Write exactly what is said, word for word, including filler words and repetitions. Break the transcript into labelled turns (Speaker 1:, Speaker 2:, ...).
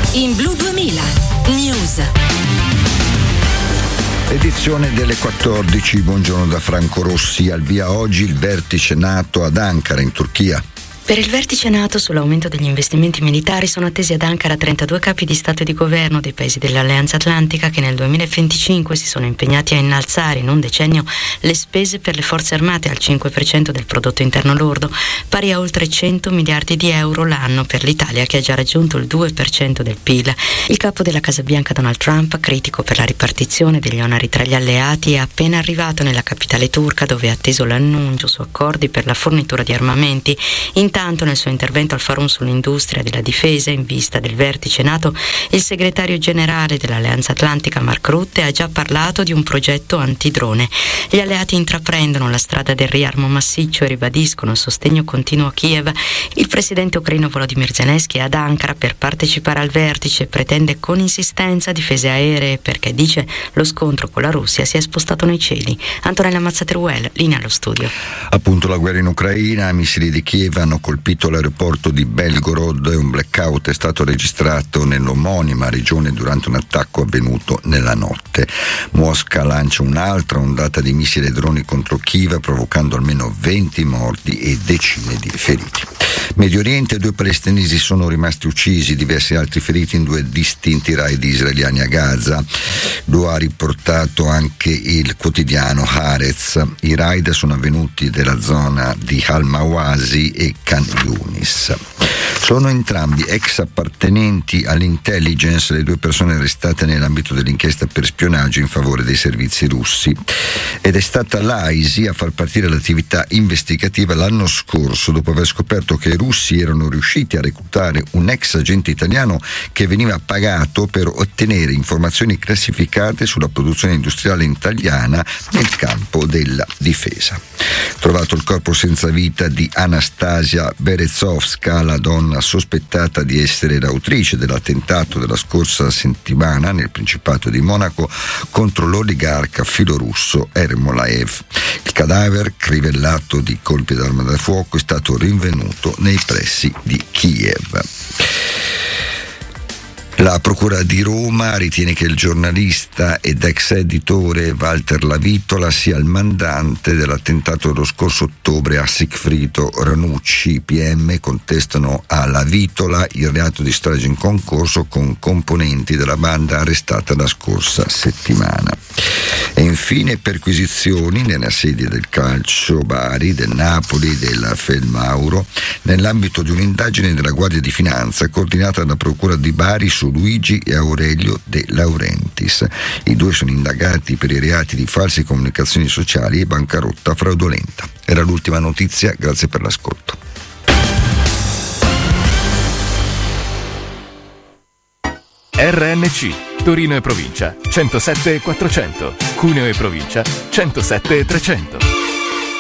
Speaker 1: In Blu duemila News.
Speaker 2: Edizione delle quattordici. Buongiorno da Franco Rossi. Al via oggi il vertice NATO ad Ankara, in Turchia.
Speaker 3: Per il vertice NATO sull'aumento degli investimenti militari sono attesi ad Ankara trentadue capi di Stato e di Governo dei paesi dell'Alleanza Atlantica che nel duemilaventicinque si sono impegnati a innalzare in un decennio le spese per le forze armate al cinque per cento del prodotto interno lordo, pari a oltre cento miliardi di euro l'anno per l'Italia, che ha già raggiunto il due per cento del P I L. Il capo della Casa Bianca Donald Trump, critico per la ripartizione degli oneri tra gli alleati, è appena arrivato nella capitale turca, dove ha atteso l'annuncio su accordi per la fornitura di armamenti. Intanto, nel suo intervento al Forum sull'industria della difesa in vista del vertice NATO, il segretario generale dell'Alleanza Atlantica Mark Rutte ha già parlato di un progetto antidrone. Gli alleati intraprendono la strada del riarmo massiccio e ribadiscono il sostegno continuo a Kiev. Il presidente ucraino Volodymyr Zelensky è ad Ankara per partecipare al vertice e pretende con insistenza difese aeree perché, dice, lo scontro con la Russia si è spostato nei cieli. Antonella Mazzateruel, linea allo studio.
Speaker 2: Appunto la guerra in Ucraina, missili di Kiev hanno colpito l'aeroporto di Belgorod e un blackout è stato registrato nell'omonima regione durante un attacco avvenuto nella notte. Mosca lancia un'altra ondata di missili e droni contro Kiev, provocando almeno venti morti e decine di feriti. Medio Oriente, due palestinesi sono rimasti uccisi, diversi altri feriti in due distinti raid israeliani a Gaza. Lo ha riportato anche il quotidiano Haaretz. I raid sono avvenuti nella zona di Al-Mawasi e Khan Yunis. Sono entrambi ex appartenenti all'intelligence le due persone arrestate nell'ambito dell'inchiesta per spionaggio in favore dei servizi russi, ed è stata l'A I S I a far partire l'attività investigativa l'anno scorso dopo aver scoperto che i russi erano riusciti a reclutare un ex agente italiano che veniva pagato per ottenere informazioni classificate sulla produzione industriale italiana nel campo della difesa. Trovato il corpo senza vita di Anastasia Berezovska, la donna sospettata di essere l'autrice dell'attentato della scorsa settimana nel Principato di Monaco contro l'oligarca filorusso Ermolaev. Il cadavere, crivellato di colpi d'arma da fuoco, è stato rinvenuto nei pressi di Kiev. La Procura di Roma ritiene che il giornalista ed ex editore Walter Lavitola sia il mandante dell'attentato dello scorso ottobre a Sigfrido Ranucci. I P M contestano a Lavitola il reato di strage in concorso con componenti della banda arrestata la scorsa settimana. E infine perquisizioni nella sede del Calcio Bari, del Napoli, della Felmauro, nell'ambito di un'indagine della Guardia di Finanza coordinata dalla Procura di Bari su Luigi e Aurelio De Laurentiis. I due sono indagati per i reati di false comunicazioni sociali e bancarotta fraudolenta. Era l'ultima notizia, grazie per l'ascolto.
Speaker 4: R N C, Torino e provincia, centosette e quattrocento, Cuneo e provincia, centosette e trecento.